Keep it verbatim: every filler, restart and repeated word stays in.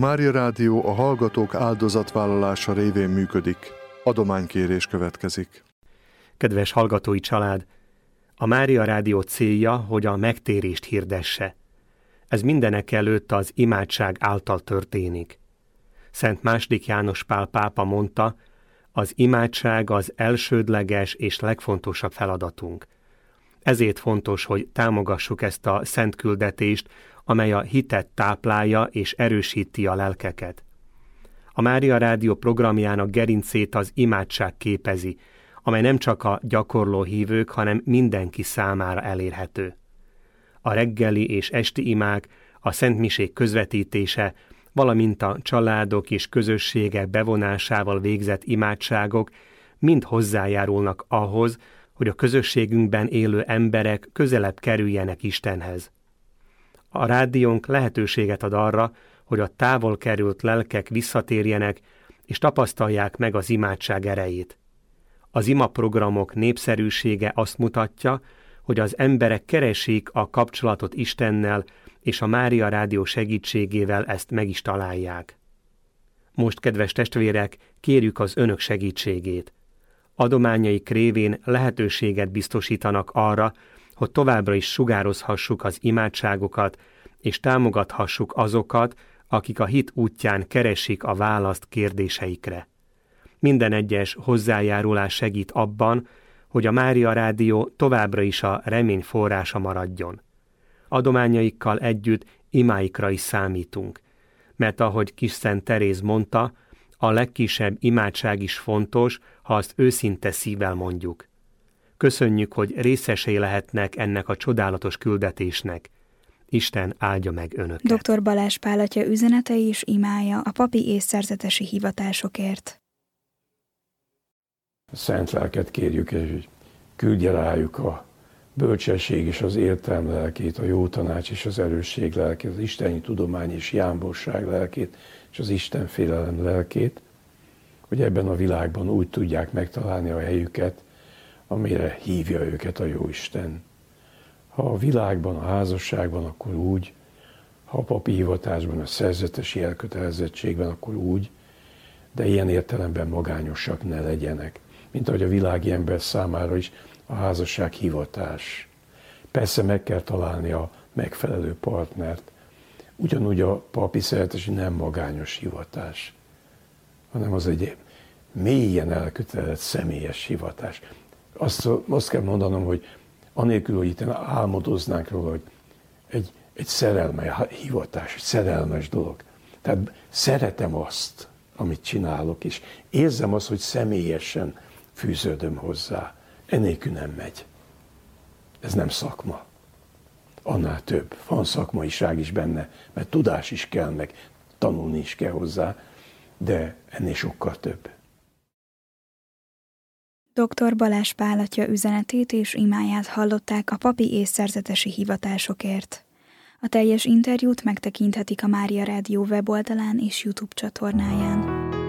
Mária Rádió a hallgatók áldozatvállalása révén működik. Adománykérés következik. Kedves hallgatói család! A Mária Rádió célja, hogy a megtérést hirdesse. Ez mindenek előtt az imádság által történik. Szent második János Pál pápa mondta, az imádság az elsődleges és legfontosabb feladatunk. Ezért fontos, hogy támogassuk ezt a szent küldetést, amely a hitet táplálja és erősíti a lelkeket. A Mária Rádió programjának gerincét az imádság képezi, amely nem csak a gyakorló hívők, hanem mindenki számára elérhető. A reggeli és esti imák, a szentmisék közvetítése, valamint a családok és közösségek bevonásával végzett imádságok mind hozzájárulnak ahhoz, hogy a közösségünkben élő emberek közelebb kerüljenek Istenhez. A rádiónk lehetőséget ad arra, hogy a távol került lelkek visszatérjenek, és tapasztalják meg az imádság erejét. Az imaprogramok népszerűsége azt mutatja, hogy az emberek keresik a kapcsolatot Istennel, és a Mária Rádió segítségével ezt meg is találják. Most, kedves testvérek, kérjük az önök segítségét. Adományaik révén lehetőséget biztosítanak arra, hogy továbbra is sugározhassuk az imádságokat, és támogathassuk azokat, akik a hit útján keresik a választ kérdéseikre. Minden egyes hozzájárulás segít abban, hogy a Mária Rádió továbbra is a remény forrása maradjon. Adományaikkal együtt imáikra is számítunk, mert ahogy kis Szent Teréz mondta, a legkisebb imádság is fontos, ha azt őszinte szívvel mondjuk. Köszönjük, hogy részesei lehetnek ennek a csodálatos küldetésnek. Isten áldja meg önöket. doktor Balázs Pál atya üzenete és imája a papi és szerzetesi hivatásokért. A Szent Lelket kérjük, hogy küldje rájuk a bölcsesség és az értelem lelkét, a jó tanács és az erősség lelkét, az isteni tudomány és jámborság lelkét, és az Isten félelem lelkét, hogy ebben a világban úgy tudják megtalálni a helyüket, amire hívja őket a Jóisten. Ha a világban, a házasságban, akkor úgy, ha a papi hivatásban, a szerzetesi elkötelezettségben, akkor úgy, de ilyen értelemben magányosak ne legyenek, mint ahogy a világi ember számára is a házasság hivatás. Persze meg kell találni a megfelelő partnert, ugyanúgy a papi szeretesi nem magányos hivatás, hanem az egy mélyen elkötelezett személyes hivatás. Azt, azt kell mondanom, hogy anélkül, hogy itt álmodoznánk róla, hogy egy, egy szerelmes hivatás, egy szerelmes dolog. Tehát szeretem azt, amit csinálok, és érzem azt, hogy személyesen fűződöm hozzá. Enélkül nem megy. Ez nem szakma. Annál több. Van szakmaiság is benne, mert tudás is kell, meg tanulni is kell hozzá, de ennél sokkal több. doktor Balázs Pál atya üzenetét és imáját hallották a papi és szerzetesi hivatásokért. A teljes interjút megtekinthetik a Mária Rádió weboldalán és YouTube csatornáján.